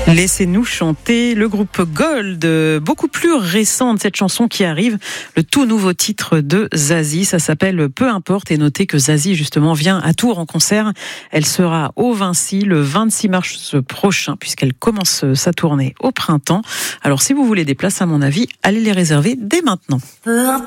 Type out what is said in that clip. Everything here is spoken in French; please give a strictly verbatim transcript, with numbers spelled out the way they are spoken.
Laissez-nous chanter, le groupe Gold, beaucoup plus récent de cette chanson qui arrive, le tout nouveau titre de Zazie, ça s'appelle Peu importe, et notez que Zazie justement vient à Tours en concert, elle sera au Vinci le vingt-six mars prochain puisqu'elle commence sa tournée au printemps. Alors si vous voulez des places, à mon avis, allez les réserver dès maintenant.